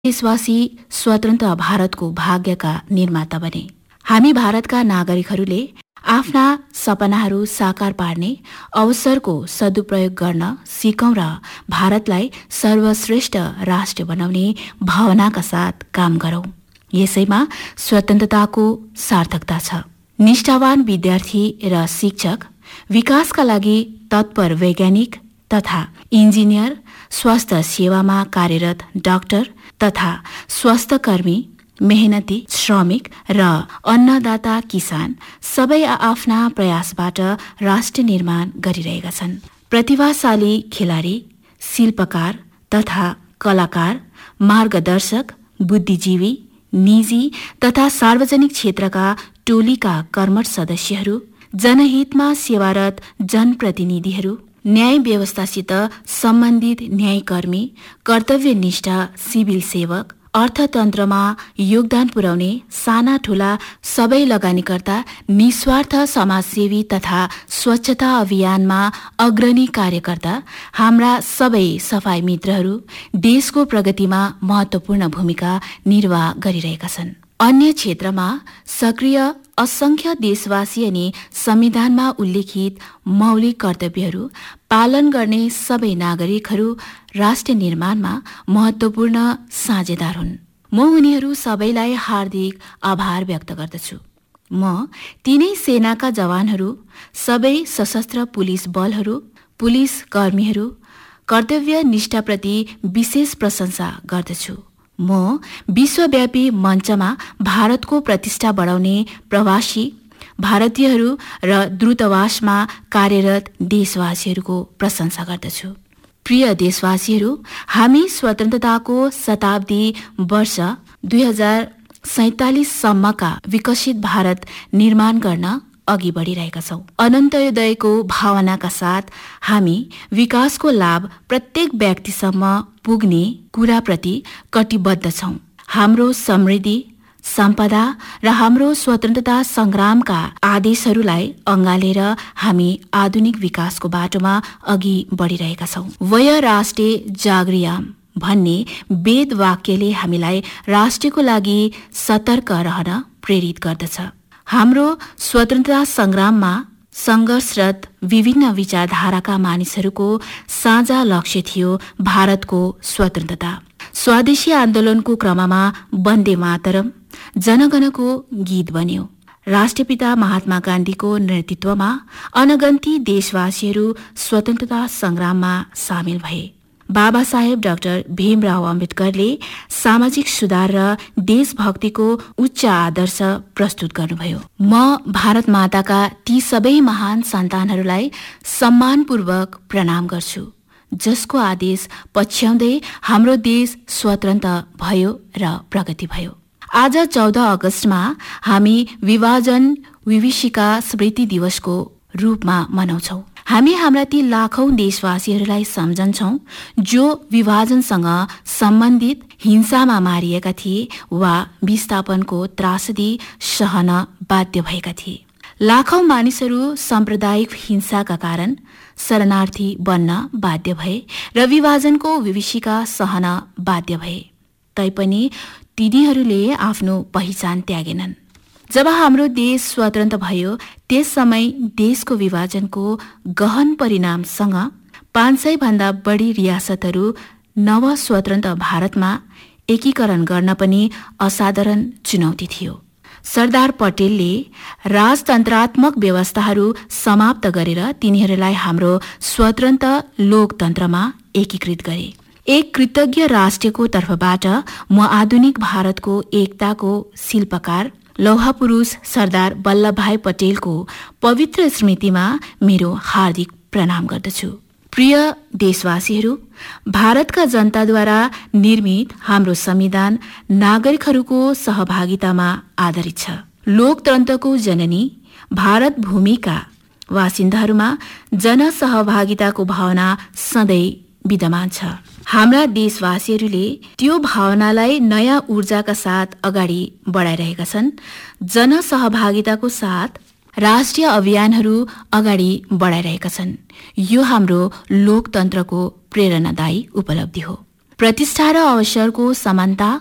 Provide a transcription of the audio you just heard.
देशवासी स्वतन्त्र भारतको भाग्यका निर्माता बने। हामी भारतका नागरिकहरूले आफ्ना सपनाहरू साकार पार्ने अवसरको सदुपयोग गर्न सिकौं र भारतलाई सर्वश्रेष्ठ राष्ट्र बनाउने भावनाका साथ काम गरौं। यसैमा स्वतन्त्रताको सार्थकता छ। निष्ठावान विद्यार्थी र शिक्षक, विकासका लागि तत्पर वैज्ञानिक तथा इन्जिनियर, स्वास्थ्य सेवामा कार्यरत डाक्टर तथा स्वास्थ्यकर्मी, मेहनती श्रमिक र अन्नदाता किसान सबै आफ्ना प्रयासबाट राष्ट्र निर्माण गरिरहेका छन्। प्रतिभाशाली खेलाडी, शिल्पकार तथा कलाकार, मार्गदर्शक, बुद्धिजीवी, निजी तथा सार्वजनिक क्षेत्रका टोलीका कर्मठ सदस्यहरू, जनहितमा सेवारत जनप्रतिनिधिहरू, न्याय व्यवस्थासित सम्बन्धित न्यायकर्मी, कर्तव्यनिष्ठ सिभिल सेवक, अर्थतन्त्रमा योगदान पुर्याउने साना ठूला सबै लगानीकर्ता, निस्वार्थ समाजसेवी तथा स्वच्छता अभियानमा अग्रणी कार्यकर्ता, हाम्रा सबै सफाई मित्रहरू देशको प्रगतिमा महत्वपूर्ण भूमिका निर्वाह गरिरहेका छन्। अन्य क्षेत्रमा सक्रिय असंख्य देशवासी अनि संविधानमा उल्लेखित मौलिक कर्तव्यहरू पालन गर्ने सबै नागरिकहरू राष्ट्र निर्माणमा महत्वपूर्ण साझेदार हुन्। म उनीहरू सबैलाई हार्दिक आभार व्यक्त गर्दछु। म तीनै सेनाका जवानहरू, सबै सशस्त्र पुलिस बलहरू, पुलिस कर्मीहरू, कर्तव्य निष्ठाप्रति विशेष प्रशंसा गर्दछु। म विश्वव्यापी मञ्चमा भारतको प्रतिष्ठा बढाउने प्रवासी भारतीयहरू र दूतावासमा कार्यरत देशवासीहरूको प्रशंसा गर्दछु। प्रिय देशवासीहरू, हामी स्वतन्त्रताको शताब्दी वर्ष 2047 सम्मका विकसित भारत निर्माण गर्न अघि बढिरहेका छौं। अनन्तोदयको भावनाका साथ हामी विकासको लाभ प्रत्येक व्यक्तिसम्म पुग्ने कुराप्रति कटिबद्ध छौं। हाम्रो समृद्धि, सम्पदा र हाम्रो स्वतन्त्रता संग्रामका आदेशहरूलाई अँगालेर हामी आधुनिक विकासको बाटोमा अघि बढिरहेका छौं। वय राष्ट्रे जागृयाम भन्ने वेद वाक्यले हामीलाई राष्ट्रको लागि सतर्क रहन प्रेरित गर्दछ। हाम्रो स्वतन्त्रता संग्राममा संघर्षरत विभिन्न विचारधाराका मानिसहरूको साझा लक्ष्य थियो भारतको स्वतन्त्रता। स्वदेशी आन्दोलनको क्रममा वन्दे मातरम जनगणको गीत बन्यो। राष्ट्रपिता महात्मा गान्धीको नेतृत्वमा अनगन्ती देशवासीहरू स्वतन्त्रता संग्राममा सामेल भए। बाबा साहेब डाक्टर भीमराव अम्बेडकरले सामाजिक सुधार र देशभक्तिको उच्च आदर्श प्रस्तुत गर्नुभयो। म भारत माताका ती सबै महान सन्तानहरूलाई सम्मानपूर्वक प्रणाम गर्छु जसको आदेश पछ्याउँदै हाम्रो देश स्वतन्त्र भयो र प्रगति भयो। आज 14 अगस्टमा हामी विभाजन विभीषिका स्मृति दिवसको रूपमा मनाउँछौं। हामी हाम्रा ती लाखौं देशवासीहरूलाई सम्झन्छौं जो विभाजनसँग सम्बन्धित हिंसामा मारिएका थिए वा विस्थापनको त्रासदी सहन बाध्य भएका थिए। लाखौं मानिसहरू साम्प्रदायिक हिंसाका कारण शरणार्थी बन्न बाध्य भए र विभाजनको विभीषिका सहन बाध्य भए। तैपनि तिनीहरूले आफ्नो पहिचान त्यागेनन्। जब हाम्रो देश स्वतन्त्र भयो त्यस समय देशको विभाजनको गहन परिणामसँग 500 भन्दा बढी रियासतहरू नव स्वतन्त्र भारतमा एकीकरण गर्न पनि असाधारण चुनौती थियो। सरदार पटेलले राजतन्त्रात्मक व्यवस्थाहरू समाप्त गरेर तिनीहरूलाई हाम्रो स्वतन्त्र लोकतन्त्रमा एकीकृत गरे। एक कृतज्ञ राष्ट्रको तर्फबाट म आधुनिक भारतको एकताको शिल्पकार लौह पुरुष सरदार वल्लभभाई पटेलको पवित्र स्मृतिमा मेरो हार्दिक प्रणाम गर्दछु। प्रिय देशवासीहरू, भारतका जनताद्वारा निर्मित हाम्रो संविधान नागरिकहरूको सहभागितामा आधारित छ। लोकतन्त्रको जननी भारत भूमिका बासिन्दाहरूमा जनसहभागिताको भावना सधैँ विद्यमान छ। हाम्रा देशवासीहरूले त्यो भावनालाई नयाँ ऊर्जाका साथ अगाडि बढाइरहेका छन्। जनसहभागिताको साथ राष्ट्रिय अभियानहरू अगाडि बढाइरहेका छन्। यो हाम्रो लोकतन्त्रको प्रेरणादायी उपलब्धि हो। प्रतिष्ठा र अवसरको समानता